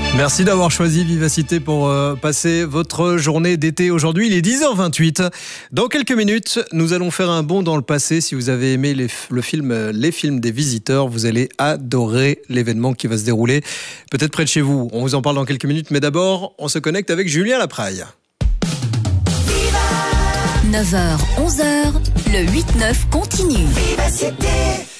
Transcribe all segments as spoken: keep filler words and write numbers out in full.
Merci d'avoir choisi Vivacité pour euh, passer votre journée d'été aujourd'hui. Il est dix heures vingt-huit. Dans quelques minutes, nous allons faire un bond dans le passé. Si vous avez aimé les, le film, les films des visiteurs, vous allez adorer l'événement qui va se dérouler peut-être près de chez vous. On vous en parle dans quelques minutes, mais d'abord, on se connecte avec Julien Lapraille. neuf heures, onze heures, le huit neuf continue. Vivacité.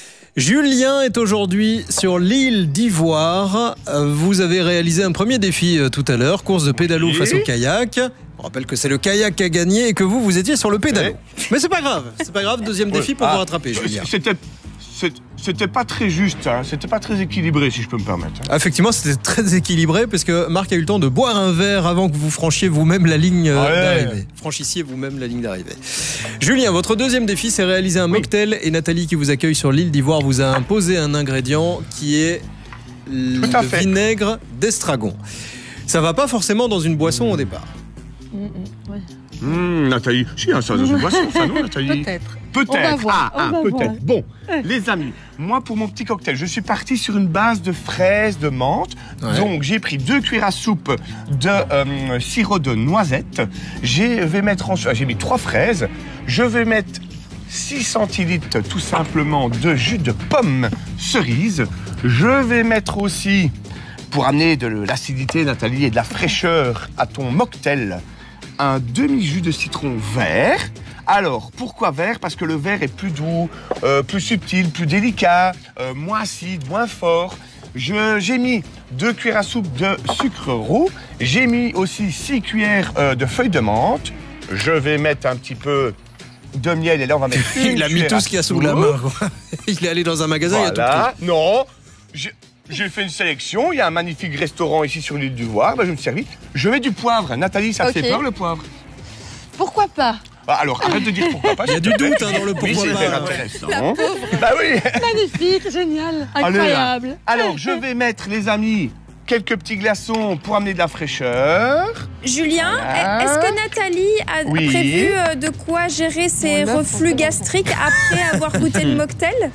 Julien est aujourd'hui sur l'île d'Ivoire. Vous avez réalisé un premier défi tout à l'heure, course de pédalo oui. face au kayak. On rappelle que c'est le kayak qui a gagné et que vous, vous étiez sur le pédalo. Oui. Mais c'est pas grave, c'est pas grave. Deuxième défi pour ah, vous rattraper, Julien. C'était... C'était pas très juste, hein. C'était pas très équilibré, si je peux me permettre. Effectivement, c'était très équilibré parce que Marc a eu le temps de boire un verre avant que vous franchiez vous-même la ligne ouais. d'arrivée. Franchissiez vous-même la ligne d'arrivée. Julien, votre deuxième défi, c'est réaliser un oui. mocktail et Nathalie, qui vous accueille sur l'île d'Ivoire, vous a imposé un ingrédient qui est le vinaigre d'estragon. Ça va pas forcément dans une boisson au départ. Mmh, ouais. Mmh, Nathalie, si, ça dans une boisson, ça non, Nathalie? Peut-être. Peut-être. Ah, ah peut-être. Bon, les amis, moi pour mon petit cocktail, je suis parti sur une base de fraises, de menthe. Ouais. Donc j'ai pris deux cuillères à soupe de euh, sirop de noisette. Je vais mettre en, j'ai mis trois fraises. Je vais mettre six centilitres tout simplement de jus de pomme cerise. Je vais mettre aussi, pour amener de l'acidité, Nathalie, et de la fraîcheur à ton mocktail, un demi-jus de citron vert. Alors, pourquoi vert? Parce que le vert est plus doux, euh, plus subtil, plus délicat, euh, moins acide, moins fort. Je, j'ai mis deux cuillères à soupe de sucre roux. J'ai mis aussi six cuillères euh, de feuilles de menthe. Je vais mettre un petit peu de miel et là, on va mettre une Il a mis tout ce qu'il y a sous la main. Il est allé dans un magasin, voilà. Il y a tout pris. Non, j'ai... J'ai fait une sélection, il y a un magnifique restaurant ici sur l'île d'Ivoire, ben je me suis servi. Je mets du poivre. Nathalie, ça okay. te fait peur le poivre? Pourquoi pas? Bah alors, arrête de dire pourquoi pas. Il y a du doute hein, dans le pourquoi oui, pas. C'est intéressant. Bah oui. Magnifique, génial, incroyable. Alors, je vais mettre, les amis, quelques petits glaçons pour amener de la fraîcheur. Julien, voilà. Est-ce que Nathalie a oui. prévu de quoi gérer ses bon, reflux gastriques après avoir goûté le mocktail?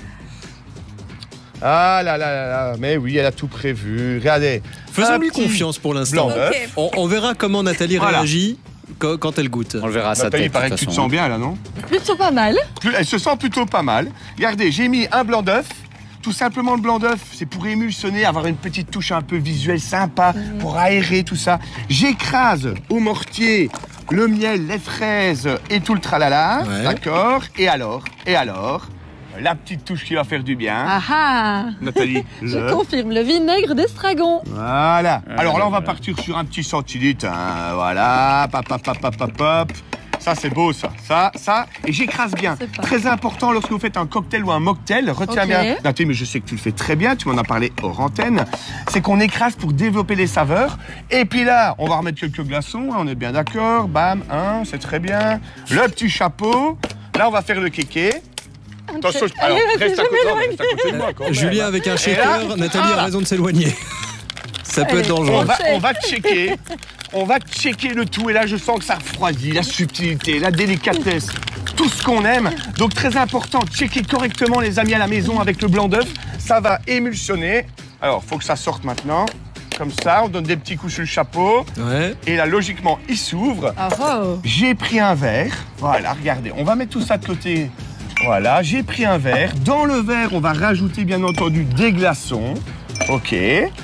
Ah là là là là, mais oui, elle a tout prévu. Regardez. Faisons-lui confiance pour l'instant. Okay. On, on verra comment Nathalie voilà. réagit quand, quand elle goûte. On le verra à sa Nathalie, tête. Il paraît que tu te sens bien là, non? Plutôt pas mal. Elle se sent plutôt pas mal. Regardez, j'ai mis un blanc d'œuf. Tout simplement, le blanc d'œuf, c'est pour émulsionner, avoir une petite touche un peu visuelle sympa, mmh. pour aérer tout ça. J'écrase au mortier le miel, les fraises et tout le tralala. Ouais. D'accord. Et alors? Et alors? La petite touche qui va faire du bien. Ah ah. Nathalie. Je le... confirme, le vinaigre d'estragon. Voilà. Alors là, on va partir sur un petit centilitre. Hein. Voilà. Pop, pop, pop, pop, pop, pop. Ça, c'est beau, ça. Ça, ça. Et j'écrase bien. Très important lorsque vous faites un cocktail ou un mocktail. Retiens okay. bien. Nathalie, mais je sais que tu le fais très bien. Tu m'en as parlé hors antenne. C'est qu'on écrase pour développer les saveurs. Et puis là, on va remettre quelques glaçons. On est bien d'accord. Bam, un, c'est très bien. Le petit chapeau. Là, on va faire le kéké. Attention, je... Alors, reste, à côté, non, reste à côté de moi. Quand même. Julien avec un shaker, là, Nathalie ah, a raison de s'éloigner. Ça peut allez, être dangereux. On va, on va checker, on va checker le tout. Et là, je sens que ça refroidit, la subtilité, la délicatesse, tout ce qu'on aime. Donc, très important, checker correctement, les amis, à la maison avec le blanc d'œuf. Ça va émulsionner. Alors, il faut que ça sorte maintenant. Comme ça, on donne des petits coups sur le chapeau. Ouais. Et là, logiquement, il s'ouvre. Oh. J'ai pris un verre. Voilà, regardez. On va mettre tout ça de côté. Voilà, j'ai pris un verre. Dans le verre, on va rajouter bien entendu des glaçons. Ok.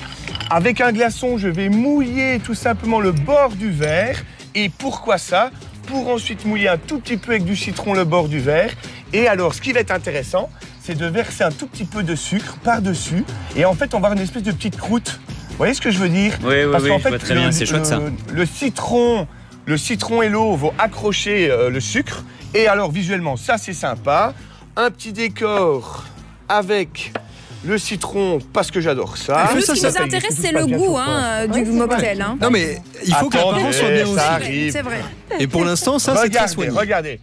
Avec un glaçon, je vais mouiller tout simplement le bord du verre. Et pourquoi ça? Pour ensuite mouiller un tout petit peu avec du citron le bord du verre. Et alors, ce qui va être intéressant, c'est de verser un tout petit peu de sucre par-dessus. Et en fait, on va avoir une espèce de petite croûte. Vous voyez ce que je veux dire? Oui, oui, Parce oui, qu'en je fait, vois très le, bien, c'est chouette ça. Le, le citron... Le citron et l'eau vont accrocher euh, le sucre. Et alors, visuellement, ça, c'est sympa. Un petit décor avec le citron, parce que j'adore ça. Nous, ce qui nous intéresse, c'est le goût hein, du oui, mocktail. Hein. Non, mais il faut Attendez, que l'apparence soit bien aussi. C'est vrai. Et pour l'instant, ça, c'est très soigné. Regardez.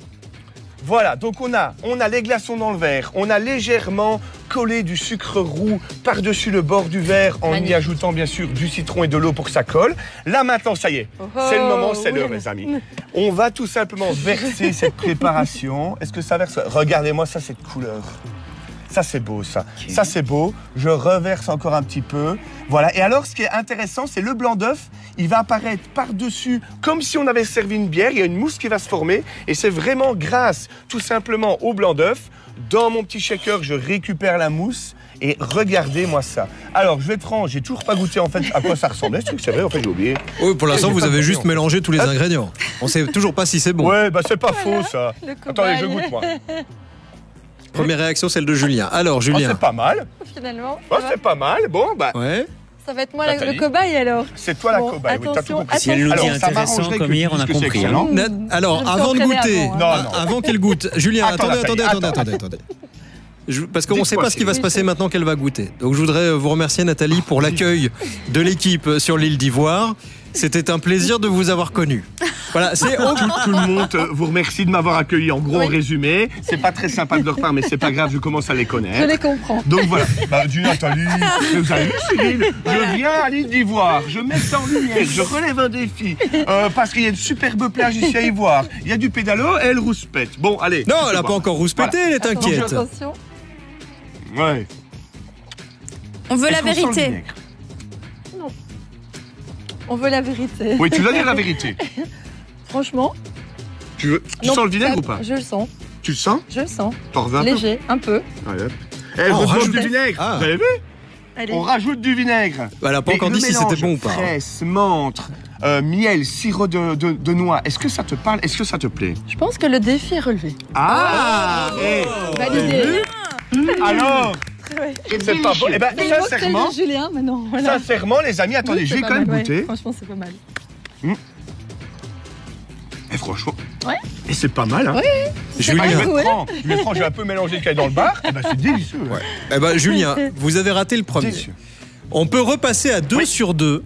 Voilà, donc on a, on a les glaçons dans le verre. On a légèrement collé du sucre roux par-dessus le bord du verre en Magnifique. y ajoutant bien sûr du citron et de l'eau pour que ça colle. Là maintenant, ça y est, oh, c'est le moment, c'est oui. l'heure les amis. On va tout simplement verser cette préparation. Est-ce que ça verse? Regardez-moi ça, cette couleur. Ça, c'est beau, ça. Okay. Ça, c'est beau. Je reverse encore un petit peu. Voilà. Et alors, ce qui est intéressant, c'est le blanc d'œuf. Il va apparaître par-dessus, comme si on avait servi une bière. Il y a une mousse qui va se former. Et c'est vraiment grâce, tout simplement, au blanc d'œuf. Dans mon petit shaker, je récupère la mousse. Et regardez-moi ça. Alors, je vais être franc, j'ai toujours pas goûté en fait à quoi ça ressemblait. C'est vrai, en fait, j'ai oublié. Oui, pour l'instant, vous avez juste mélangé tous les ingrédients. On sait toujours pas si c'est bon. Ouais, bah c'est pas faux ça. Attendez, je goûte moi. Première réaction, celle de Julien. Alors, Julien. Oh, c'est pas mal. Finalement. Oh, c'est pas mal. Bon, bah. Ouais. Ça va être moi la, le cobaye alors. C'est toi la bon, cobaye. Oui, t'as tout compris. Si elle nous dit intéressant comme hier, on a compris. Hein. Alors, avant de goûter, avant, hein. non, non. avant qu'elle goûte, Julien, attendez, attendez, attendez, attendez, attendez. Je, parce qu'on ne sait pas ce qui va se passer maintenant qu'elle va goûter. Donc je voudrais vous remercier Nathalie pour l'accueil de l'équipe sur l'île d'Ivoire. C'était un plaisir de vous avoir connu. Voilà, c'est tout, tout le monde vous remercie de m'avoir accueilli. En gros, oui. En résumé, c'est pas très sympa de leur part, mais c'est pas grave, je commence à les connaître. Je les comprends. Donc voilà, bah, du Nathalie, vous avez vu Cyril, je viens à l'île d'Ivoire, je mets ça en lumière, je relève un défi, euh, parce qu'il y a une superbe plage ici à Ivoire. Il y a du pédalo, elle rouspète. Bon, allez. Non, elle n'a pas encore rouspété, voilà. Elle est inquiète. Attention. Ouais. On veut la vérité. Non. On veut la vérité. Oui, tu dois dire la vérité. Franchement. Tu, veux, tu non, sens le vinaigre ça, ou pas? Je le sens. Tu le sens? Je le sens. T'en reviens un Léger, peu un peu. Allez, hop. Elle oh, rajoute du vinaigre. Ah. Vous avez vu? Allez. On rajoute du vinaigre. Elle n'a pas encore dit si c'était bon ou pas. Fraise, menthe, euh, miel, sirop de, de, de noix. Est-ce que ça te parle? Est-ce que ça te plaît? Je pense que le défi est relevé. Ah, oh, hey. Validé. Alors, ouais. C'est pas bon. Eh ben, sincèrement, Julien, mais non, voilà. sincèrement, les amis, attendez, oui, j'ai quand même mal, goûté. Ouais. Franchement, c'est pas mal. Mmh. Et franchement, ouais. Et c'est pas mal, hein. Oui. Julien, je vais être franc, je vais être franc, j'ai un peu mélangé le caille dans le bar. Eh ben, c'est délicieux. Ouais. Eh ben, Julien, vous avez raté le premier. Délicieux. On peut repasser à deux oui. sur deux.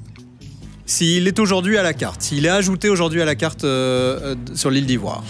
S'il est aujourd'hui à la carte, s'il est ajouté aujourd'hui à la carte euh, sur l'île d'Ivoire.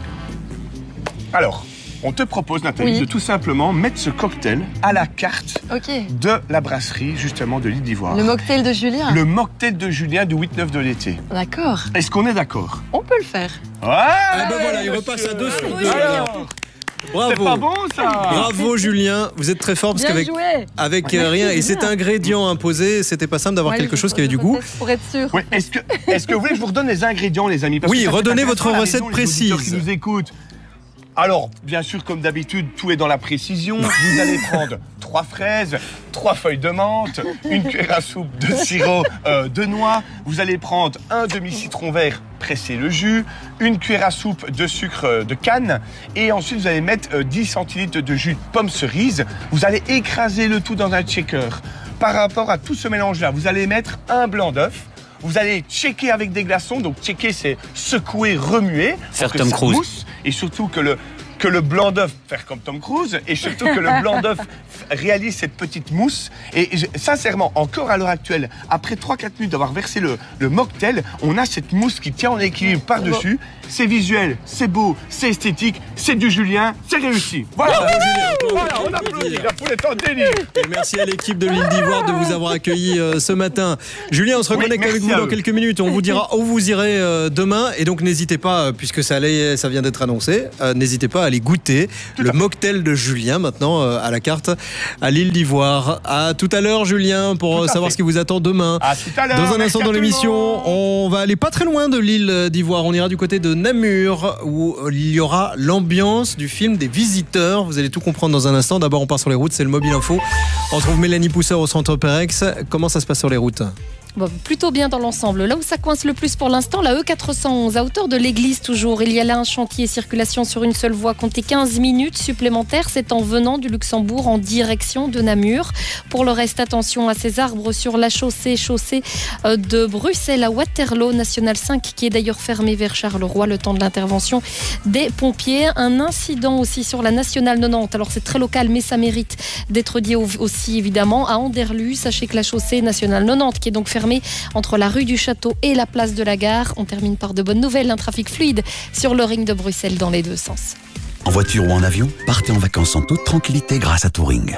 Alors. On te propose, Nathalie, oui. de tout simplement mettre ce cocktail à la carte okay. de la brasserie, justement, de l'île d'Ivoire. Le mocktail de Julien. Le mocktail de Julien du huit neuf de l'été. D'accord. Est-ce qu'on est d'accord? On peut le faire. Ah, ah ben voilà, il repasse à deux sur deux. Alors, bravo. C'est pas bon, ça. Bravo, Julien. Vous êtes très fort parce qu'avec avec ouais, rien et cet ingrédient imposé, c'était pas simple d'avoir ouais, quelque chose qui avait du goût. Pour être sûr. Ouais, est-ce que, est-ce que vous voulez que je vous redonne les ingrédients, les amis? Parce oui, que redonnez votre recette maison, précise. Qui nous écoutent. Alors, bien sûr, comme d'habitude, tout est dans la précision. Vous allez prendre trois fraises, trois feuilles de menthe, une cuillère à soupe de sirop euh, de noix. Vous allez prendre un demi-citron vert, presser le jus, une cuillère à soupe de sucre de canne. Et ensuite, vous allez mettre euh, dix centilitres de jus de pomme cerise. Vous allez écraser le tout dans un shaker. Par rapport à tout ce mélange-là, vous allez mettre un blanc d'œuf. Vous allez checker avec des glaçons. Donc, checker, c'est secouer, remuer. Faire Tom Cruise. Mousse, et surtout que le, que le blanc d'œuf, faire comme Tom Cruise, et surtout que le blanc d'œuf réalise cette petite mousse. Et sincèrement, encore à l'heure actuelle, après trois quatre minutes d'avoir versé le, le mocktail, on a cette mousse qui tient en équilibre par-dessus. C'est visuel, c'est beau, c'est esthétique, c'est du Julien, c'est réussi. Voilà, bravo, Julien, voilà, on applaudit, la foule est en délire. Et merci à l'équipe de l'île d'Ivoire de vous avoir accueilli euh, ce matin. Julien, on se reconnecte oui, avec vous dans quelques minutes. On vous dira où vous irez euh, demain. Et donc, n'hésitez pas, puisque ça, allait, ça vient d'être annoncé, euh, n'hésitez pas à aller goûter tout le mocktail de Julien, maintenant euh, à la carte, à l'île d'Ivoire. À tout à l'heure, Julien, pour euh, savoir ce qui vous attend demain. À tout à l'heure. Dans un instant dans l'émission, on va aller pas très loin de l'île d'Ivoire. On ira du côté de Namur, où il y aura l'ambiance du film des Visiteurs. Vous allez tout comprendre dans un instant. D'abord, on part sur les routes, c'est le Mobile Info. On trouve Mélanie Pousseur au centre Perex. Comment ça se passe sur les routes ? Bon, plutôt bien dans l'ensemble. Là où ça coince le plus pour l'instant, la E quatre cent onze, à hauteur de l'église toujours. Il y a là un chantier circulation sur une seule voie. Comptez quinze minutes supplémentaires. C'est en venant du Luxembourg en direction de Namur. Pour le reste, attention à ces arbres sur la chaussée, chaussée de Bruxelles à Waterloo, National cinq, qui est d'ailleurs fermée vers Charleroi, le temps de l'intervention des pompiers. Un incident aussi sur la Nationale quatre-vingt-dix. Alors c'est très local, mais ça mérite d'être dit aussi évidemment. À Anderlu, sachez que la chaussée Nationale quatre-vingt-dix, qui est donc fermée entre la rue du Château et la place de la Gare. On termine par de bonnes nouvelles, un trafic fluide sur le ring de Bruxelles dans les deux sens. En voiture ou en avion, partez en vacances en toute tranquillité grâce à Touring.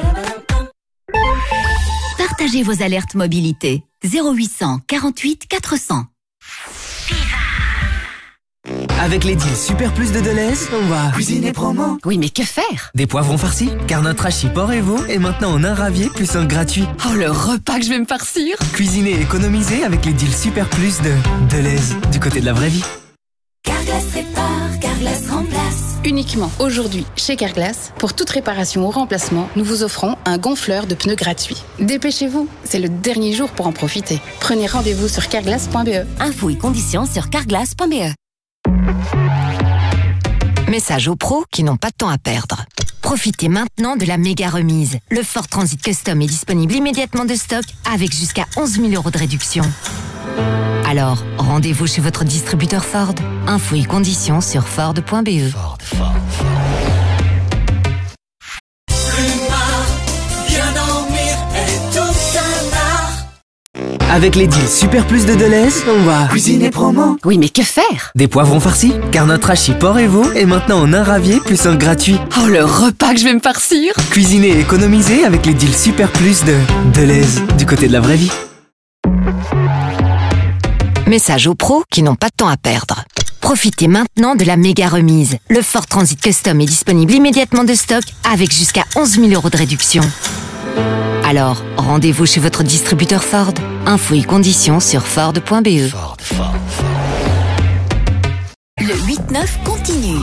Partagez vos alertes mobilité. zéro huit cent quarante-huit quatre cents. Avec les deals Super Plus de Deleuze, on va cuisiner promo. Oui, mais que faire? Des poivrons farcis, car notre hachis porc et veau est maintenant en un ravier plus un gratuit. Oh, le repas que je vais me farcir! Cuisiner et économiser avec les deals Super Plus de Deleuze, du côté de la vraie vie. Carglass répare, Carglass remplace. Uniquement aujourd'hui, chez Carglass, pour toute réparation ou remplacement, nous vous offrons un gonfleur de pneus gratuit. Dépêchez-vous, c'est le dernier jour pour en profiter. Prenez rendez-vous sur carglass point b e. Infos et conditions sur carglass point b e. Message aux pros qui n'ont pas de temps à perdre. Profitez maintenant de la méga remise. Le Ford Transit Custom est disponible immédiatement de stock avec jusqu'à onze mille euros de réduction. Alors, rendez-vous chez votre distributeur Ford. Infos et conditions sur ford point b e. Ford, Ford, Ford. Avec les deals Super Plus de Deleuze, on va cuisiner promo. Oui, mais que faire? Des poivrons farcis, car notre hachis porc et veau est maintenant en un ravier plus un gratuit. Oh, le repas que je vais me farcir! Cuisiner et économiser avec les deals Super Plus de Deleuze, du côté de la vraie vie. Message aux pros qui n'ont pas de temps à perdre. Profitez maintenant de la méga remise. Le Ford Transit Custom est disponible immédiatement de stock avec jusqu'à onze mille euros de réduction. Alors, rendez-vous chez votre distributeur Ford. Infos et conditions sur ford point b e. Ford, Ford, Ford. Le huit neuf continue.